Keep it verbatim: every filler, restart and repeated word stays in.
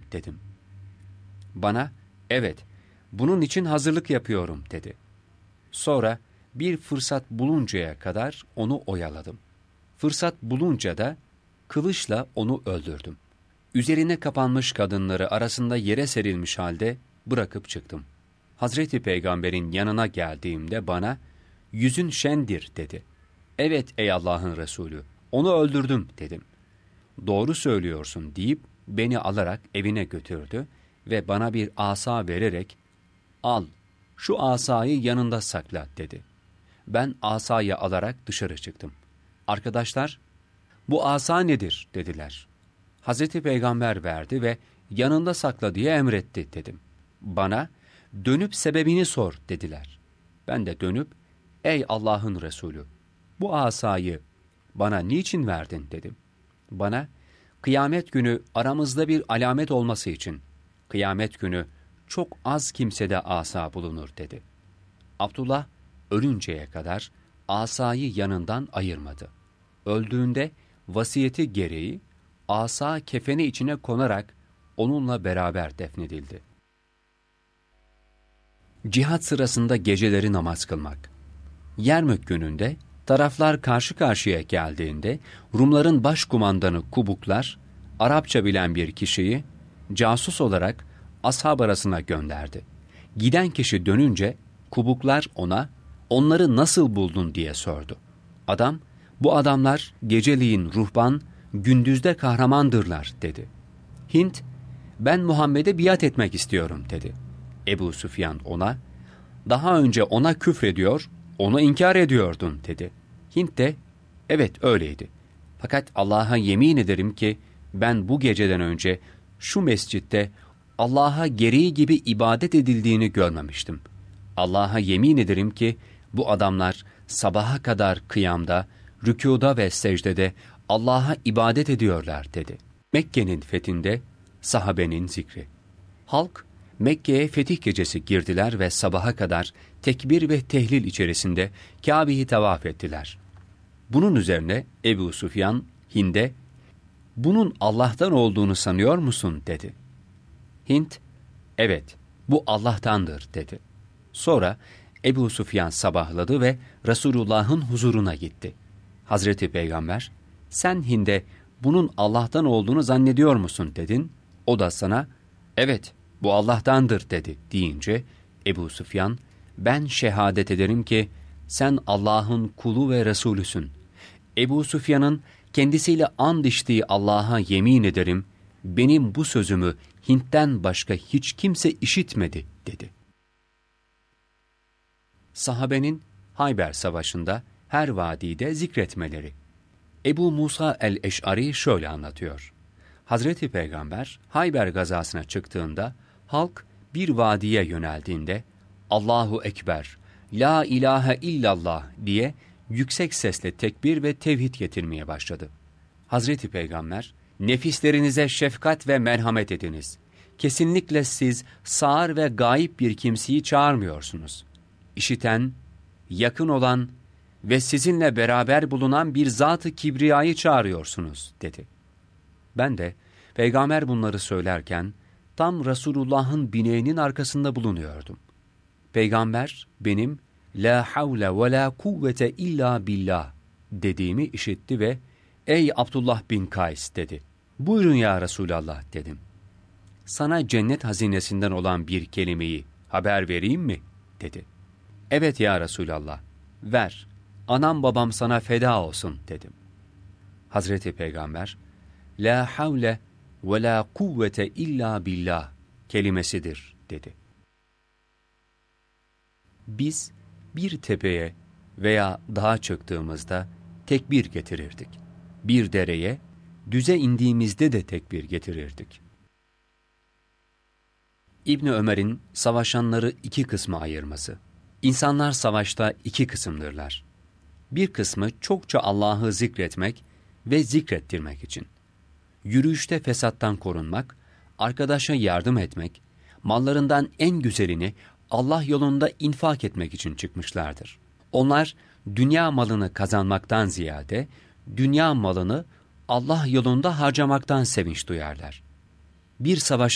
dedim. Bana, evet, bunun için hazırlık yapıyorum dedi. Sonra bir fırsat buluncaya kadar onu oyaladım. Fırsat bulunca da kılıçla onu öldürdüm. Üzerine kapanmış kadınları arasında yere serilmiş halde bırakıp çıktım. Hazreti Peygamber'in yanına geldiğimde bana, yüzün şendir dedi. Evet ey Allah'ın Resulü, onu öldürdüm dedim. Doğru söylüyorsun deyip beni alarak evine götürdü ve bana bir asa vererek, al şu asayı yanında sakla dedi. Ben asayı alarak dışarı çıktım. Arkadaşlar, bu asa nedir dediler. Hazreti Peygamber verdi ve yanında sakla diye emretti dedim. Bana, dönüp sebebini sor dediler. Ben de dönüp, ey Allah'ın Resulü, bu asayı bana niçin verdin dedim. Bana, kıyamet günü aramızda bir alamet olması için, kıyamet günü çok az kimsede asa bulunur dedi. Abdullah ölünceye kadar asayı yanından ayırmadı. Öldüğünde vasiyeti gereği asa kefeni içine konarak onunla beraber defnedildi. Cihat sırasında geceleri namaz kılmak. Yermük gününde taraflar karşı karşıya geldiğinde Rumların başkumandanı Kubuklar, Arapça bilen bir kişiyi casus olarak ashab arasına gönderdi. Giden kişi dönünce Kubuklar ona, onları nasıl buldun diye sordu. Adam, bu adamlar geceliğin ruhban, gündüzde kahramandırlar dedi. Hint, ben Muhammed'e biat etmek istiyorum dedi. Ebu Süfyan ona, daha önce ona küfrediyor, onu inkar ediyordun dedi. Hint de, evet öyleydi. Fakat Allah'a yemin ederim ki ben bu geceden önce şu mescitte Allah'a gereği gibi ibadet edildiğini görmemiştim. Allah'a yemin ederim ki bu adamlar sabaha kadar kıyamda, rükûda ve secdede Allah'a ibadet ediyorlar dedi. Mekke'nin fethinde sahabenin zikri. Halk Mekke'ye fetih gecesi girdiler ve sabaha kadar tekbir ve tehlil içerisinde Kabe'yi tavaf ettiler. Bunun üzerine Ebu Süfyan Hind'e, bunun Allah'tan olduğunu sanıyor musun dedi. Hint, evet bu Allah'tandır dedi. Sonra Ebu Süfyan sabahladı ve Resulullah'ın huzuruna gitti. Hazreti Peygamber, sen Hind'e bunun Allah'tan olduğunu zannediyor musun dedin. O da sana, evet bu Allah'tandır dedi deyince Ebu Süfyan, ben şehadet ederim ki sen Allah'ın kulu ve Resulüsün. Ebu Süfyan'ın kendisiyle and içtiği Allah'a yemin ederim, benim bu sözümü Hint'ten başka hiç kimse işitmedi dedi. Sahabenin Hayber Savaşı'nda her vadide zikretmeleri. Ebu Musa el-Eş'ari şöyle anlatıyor. Hazreti Peygamber Hayber gazasına çıktığında halk bir vadiye yöneldiğinde Allahu Ekber, La ilahe illallah diye yüksek sesle tekbir ve tevhid getirmeye başladı. Hazreti Peygamber, nefislerinize şefkat ve merhamet ediniz. Kesinlikle siz sağır ve gayip bir kimseyi çağırmıyorsunuz. İşiten, yakın olan ve sizinle beraber bulunan bir zat-ı kibriyayı çağırıyorsunuz dedi. Ben de Peygamber bunları söylerken tam Resulullah'ın bineğinin arkasında bulunuyordum. Peygamber benim la havle ve la kuvvete illa billah dediğimi işitti ve ey Abdullah bin Kays dedi. Buyurun ya Resulallah dedim. Sana cennet hazinesinden olan bir kelimeyi haber vereyim mi dedi. Evet ya Resulallah, ver, anam babam sana feda olsun dedim. Hazreti Peygamber, la havle ve la kuvvete illa billah kelimesidir dedi. Biz bir tepeye veya dağa çıktığımızda tekbir getirirdik. Bir dereye, düze indiğimizde de tekbir getirirdik. İbni Ömer'in savaşanları iki kısma ayırması. İnsanlar savaşta iki kısımdırlar. Bir kısmı çokça Allah'ı zikretmek ve zikrettirmek için. Yürüyüşte fesattan korunmak, arkadaşa yardım etmek, mallarından en güzelini Allah yolunda infak etmek için çıkmışlardır. Onlar dünya malını kazanmaktan ziyade, dünya malını Allah yolunda harcamaktan sevinç duyarlar. Bir savaş